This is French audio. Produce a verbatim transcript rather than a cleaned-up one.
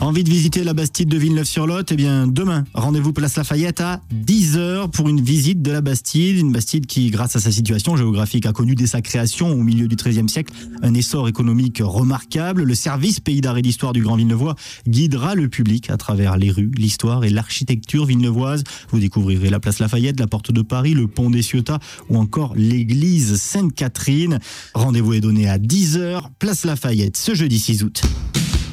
Envie de visiter la Bastide de Villeneuve-sur-Lot? Eh bien, demain, rendez-vous place Lafayette à dix heures pour une visite de la Bastide. Une Bastide qui, grâce à sa situation géographique, a connu dès sa création au milieu du treizième siècle un essor économique remarquable. Le service Pays d'art et d'histoire du Grand Villeneuvois guidera le public à travers les rues, l'histoire et l'architecture villeneuvoise. Vous découvrirez la place Lafayette, la porte de Paris, le pont des Ciotat ou encore l'église Sainte-Catherine. Rendez-vous est donné à dix heures, place Lafayette, ce jeudi six août.